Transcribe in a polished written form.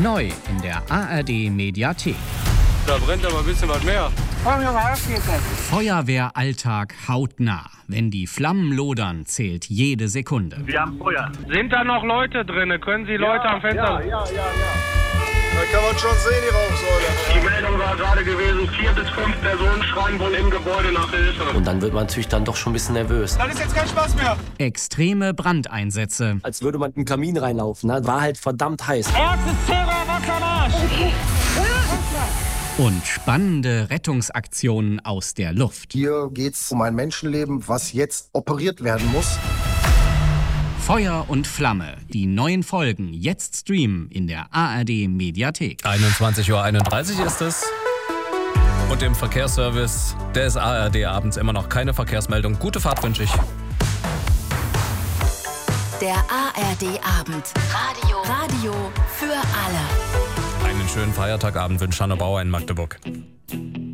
Neu in der ARD-Mediathek. Da brennt aber ein bisschen was mehr. Feuerwehralltag hautnah. Wenn die Flammen lodern, zählt jede Sekunde. Wir haben Feuer. Sind da noch Leute drin? Können Sie Leute am Fenster... Ja. Da kann man schon sehen, die Rauchsäule. Die Meldung war gerade gewesen, 4 bis 5 Personen schreien wohl im Gebäude nach Hilfe. Und dann wird man natürlich dann doch schon ein bisschen nervös. Dann ist jetzt kein Spaß mehr. Extreme Brandeinsätze Als würde man in den Kamin reinlaufen. Ne? War halt verdammt heiß. Erstes Terror, Wasser am Arsch! und spannende Rettungsaktionen aus der Luft. Hier geht's um ein Menschenleben, was jetzt operiert werden muss. Feuer und Flamme. Die neuen Folgen jetzt streamen in der ARD-Mediathek. 21:31 Uhr ist es. Und im Verkehrsservice des ARD abends immer noch keine Verkehrsmeldung. Gute Fahrt wünsche ich. Der ARD-Abend. Radio für alle. Einen schönen Feiertagabend wünscht Hanno Bauer in Magdeburg.